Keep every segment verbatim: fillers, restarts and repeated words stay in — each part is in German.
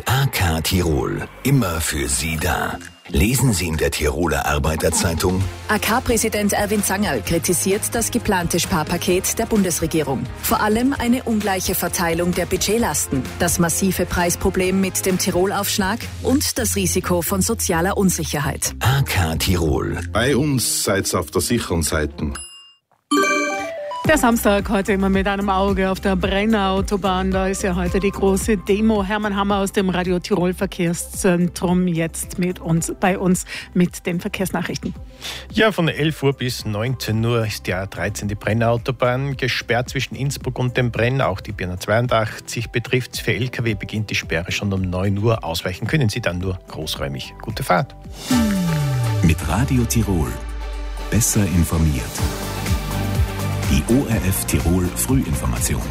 A K Tirol, immer für Sie da. Lesen Sie in der Tiroler Arbeiterzeitung: A K-Präsident Erwin Zangerl kritisiert das geplante Sparpaket der Bundesregierung. Vor allem eine ungleiche Verteilung der Budgetlasten, das massive Preisproblem mit dem Tirolaufschlag und das Risiko von sozialer Unsicherheit. A K Tirol. Bei uns seid ihr auf der sicheren Seite. Der Samstag heute immer mit einem Auge auf der Brenner Autobahn. Da ist ja heute die große Demo. Hermann Hammer aus dem Radio Tirol Verkehrszentrum jetzt mit uns, bei uns mit den Verkehrsnachrichten. Ja, von elf Uhr bis neunzehn Uhr ist die A dreizehn, die Brenner Autobahn, gesperrt zwischen Innsbruck und dem Brenn. Auch die B zweiundachtzig betrifft. Für L K W beginnt die Sperre schon um neun Uhr. Ausweichen können Sie dann nur großräumig. Gute Fahrt. Mit Radio Tirol. Besser informiert. Die O R F Tirol Frühinformation.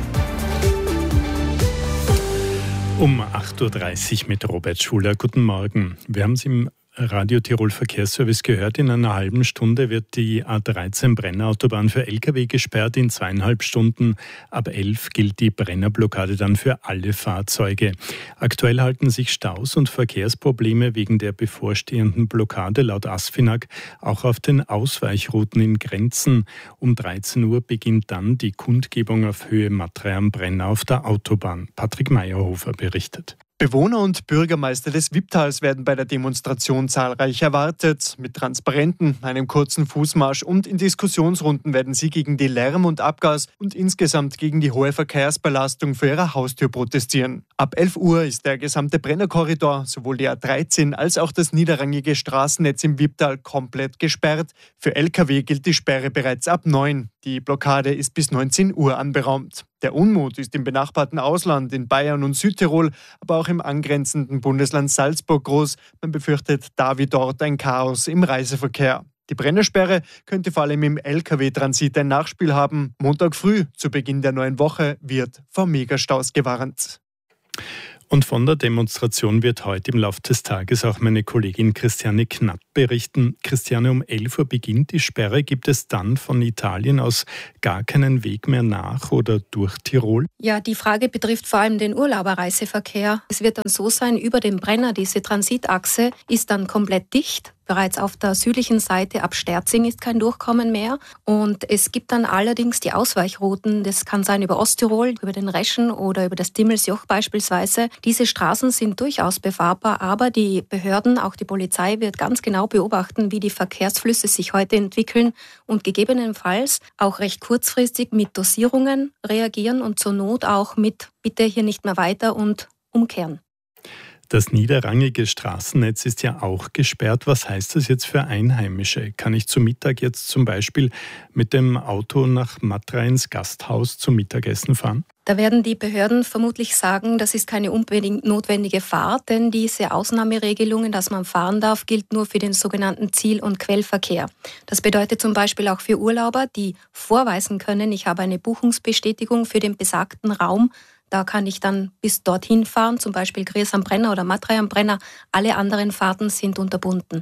Um acht Uhr dreißig mit Robert Schuler. Guten Morgen. Wir haben es im Radio Tirol Verkehrsservice gehört. In einer halben Stunde wird die A dreizehn Brenner-Autobahn für L K W gesperrt. In zweieinhalb Stunden ab elf gilt die Brennerblockade dann für alle Fahrzeuge. Aktuell halten sich Staus und Verkehrsprobleme wegen der bevorstehenden Blockade laut ASFINAG auch auf den Ausweichrouten in Grenzen. Um dreizehn Uhr beginnt dann die Kundgebung auf Höhe Matre am Brenner auf der Autobahn. Patrick Meyerhofer berichtet. Bewohner und Bürgermeister des Wipptals werden bei der Demonstration zahlreich erwartet. Mit Transparenten, einem kurzen Fußmarsch und in Diskussionsrunden werden sie gegen die Lärm- und Abgas- und insgesamt gegen die hohe Verkehrsbelastung vor ihrer Haustür protestieren. Ab elf Uhr ist der gesamte Brennerkorridor, sowohl die A dreizehn als auch das niederrangige Straßennetz im Wipptal komplett gesperrt. Für L K W gilt die Sperre bereits ab neun. Die Blockade ist bis neunzehn Uhr anberaumt. Der Unmut ist im benachbarten Ausland, in Bayern und Südtirol, aber auch im angrenzenden Bundesland Salzburg groß. Man befürchtet da wie dort ein Chaos im Reiseverkehr. Die Brennersperre könnte vor allem im L K W-Transit ein Nachspiel haben. Montag früh, zu Beginn der neuen Woche, wird vor Megastaus gewarnt. Und von der Demonstration wird heute im Laufe des Tages auch meine Kollegin Christiane Knapp berichten. Christiane, um elf Uhr beginnt die Sperre. Gibt es dann von Italien aus gar keinen Weg mehr nach oder durch Tirol? Ja, die Frage betrifft vor allem den Urlauberreiseverkehr. Es wird dann so sein, über den Brenner, diese Transitachse ist dann komplett dicht. Bereits auf der südlichen Seite ab Sterzing ist kein Durchkommen mehr. Und es gibt dann allerdings die Ausweichrouten. Das kann sein über Osttirol, über den Reschen oder über das Dimmelsjoch beispielsweise. Diese Straßen sind durchaus befahrbar, aber die Behörden, auch die Polizei, wird ganz genau beobachten, wie die Verkehrsflüsse sich heute entwickeln und gegebenenfalls auch recht kurzfristig mit Dosierungen reagieren und zur Not auch mit bitte hier nicht mehr weiter und umkehren. Das niederrangige Straßennetz ist ja auch gesperrt. Was heißt das jetzt für Einheimische? Kann ich zu Mittag jetzt zum Beispiel mit dem Auto nach Matra ins Gasthaus zum Mittagessen fahren? Da werden die Behörden vermutlich sagen, das ist keine unbedingt notwendige Fahrt, denn diese Ausnahmeregelungen, dass man fahren darf, gilt nur für den sogenannten Ziel- und Quellverkehr. Das bedeutet zum Beispiel auch für Urlauber, die vorweisen können, ich habe eine Buchungsbestätigung für den besagten Raum. Da kann ich dann bis dorthin fahren, zum Beispiel Gries am Brenner oder Matre am Brenner. Alle anderen Fahrten sind unterbunden.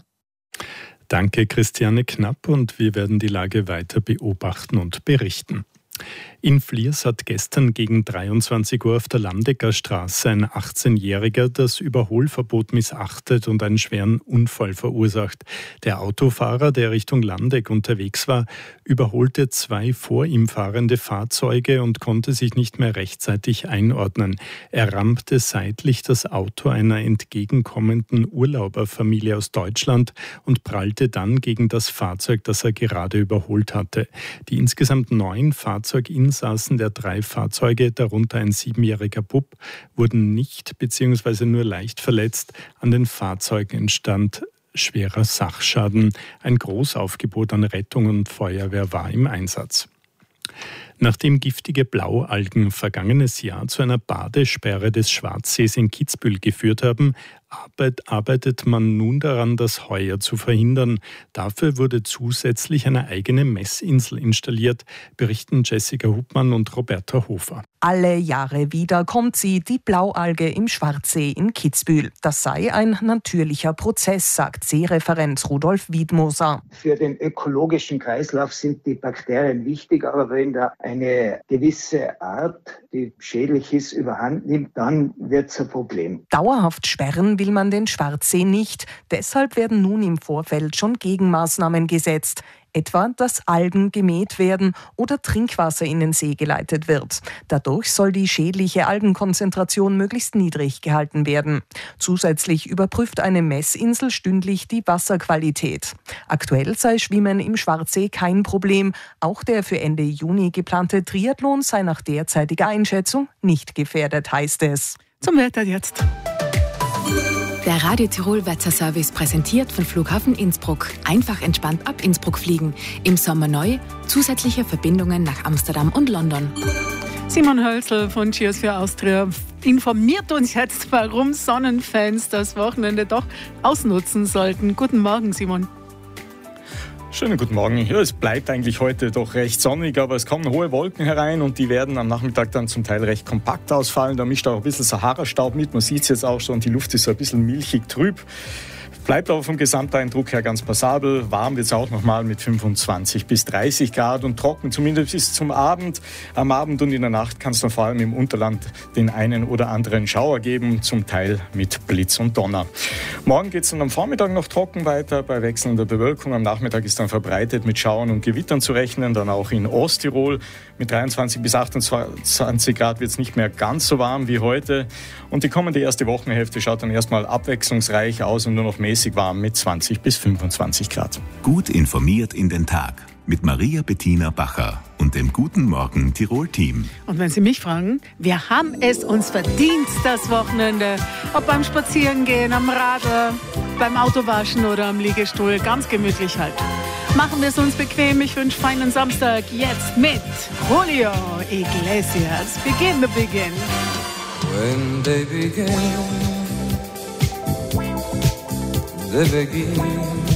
Danke, Christiane Knapp, und wir werden die Lage weiter beobachten und berichten. In Fliers hat gestern gegen dreiundzwanzig Uhr auf der Landecker Straße ein achtzehnjähriger das Überholverbot missachtet und einen schweren Unfall verursacht. Der Autofahrer, der Richtung Landeck unterwegs war, überholte zwei vor ihm fahrende Fahrzeuge und konnte sich nicht mehr rechtzeitig einordnen. Er rammte seitlich das Auto einer entgegenkommenden Urlauberfamilie aus Deutschland und prallte dann gegen das Fahrzeug, das er gerade überholt hatte. Die insgesamt neun Fahrzeuginsassen der drei Fahrzeuge, darunter ein siebenjähriger Bub, wurden nicht bzw. nur leicht verletzt. An den Fahrzeugen entstand schwerer Sachschaden. Ein Großaufgebot an Rettung und Feuerwehr war im Einsatz. Nachdem giftige Blaualgen vergangenes Jahr zu einer Badesperre des Schwarzsees in Kitzbühel geführt haben, arbeitet man nun daran, das heuer zu verhindern. Dafür wurde zusätzlich eine eigene Messinsel installiert, berichten Jessica Hubmann und Roberta Hofer. Alle Jahre wieder kommt sie, die Blaualge im Schwarzsee in Kitzbühel. Das sei ein natürlicher Prozess, sagt Seereferent Rudolf Wiedmoser. Für den ökologischen Kreislauf sind die Bakterien wichtig, aber wenn da eine gewisse Art, die schädlich ist, überhand nimmt, dann wird es ein Problem. Dauerhaft sperren will man den Schwarzsee nicht. Deshalb werden nun im Vorfeld schon Gegenmaßnahmen gesetzt. Etwa, dass Algen gemäht werden oder Trinkwasser in den See geleitet wird. Dadurch soll die schädliche Algenkonzentration möglichst niedrig gehalten werden. Zusätzlich überprüft eine Messinsel stündlich die Wasserqualität. Aktuell sei Schwimmen im Schwarzsee kein Problem. Auch der für Ende Juni geplante Triathlon sei nach derzeitiger Einschätzung nicht gefährdet, heißt es. Zum Wetter jetzt. Der Radio Tirol Wetterservice präsentiert von Flughafen Innsbruck. Einfach entspannt ab Innsbruck fliegen. Im Sommer neu, zusätzliche Verbindungen nach Amsterdam und London. Simon Hölzl von Cheers für Austria informiert uns jetzt, warum Sonnenfans das Wochenende doch ausnutzen sollten. Guten Morgen, Simon. Schönen guten Morgen. Ja, es bleibt eigentlich heute doch recht sonnig, aber es kommen hohe Wolken herein und die werden am Nachmittag dann zum Teil recht kompakt ausfallen. Da mischt auch ein bisschen Sahara-Staub mit. Man sieht es jetzt auch schon, die Luft ist so ein bisschen milchig trüb. Bleibt aber vom Gesamteindruck her ganz passabel. Warm wird es auch nochmal mit fünfundzwanzig bis dreißig Grad und trocken, zumindest bis zum Abend. Am Abend und in der Nacht kann es dann vor allem im Unterland den einen oder anderen Schauer geben, zum Teil mit Blitz und Donner. Morgen geht es dann am Vormittag noch trocken weiter, bei wechselnder Bewölkung. Am Nachmittag ist dann verbreitet mit Schauern und Gewittern zu rechnen, dann auch in Osttirol. Mit dreiundzwanzig bis achtundzwanzig Grad wird es nicht mehr ganz so warm wie heute. Und die kommende erste Wochenhälfte schaut dann erstmal abwechslungsreich aus und nur noch mäßig warm mit zwanzig bis fünfundzwanzig Grad. Gut informiert in den Tag mit Maria Bettina Bacher und dem Guten Morgen Tirol-Team. Und wenn Sie mich fragen, wir haben es uns verdient, das Wochenende. Ob beim Spazierengehen, am Radl, beim Autowaschen oder am Liegestuhl. Ganz gemütlich halt. Machen wir es uns bequem. Ich wünsche feinen Samstag jetzt mit Julio Iglesias. Begin the begin. When they begin, they begin.